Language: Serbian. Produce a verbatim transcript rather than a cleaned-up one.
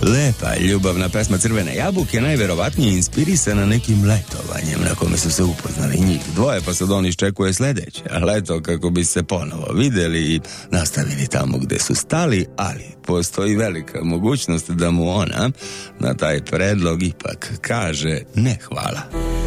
Lepa ljubavna pesma Crvene jabuke najverovatnije inspirisana nekim letovanjem na kome su se upoznali njih dvoje, pa sad on iščekuje sledeće leto kako bi se ponovo videli i nastavili tamo gde su stali, ali postoji velika mogućnost da mu ona na taj predlog ipak kaže ne hvala.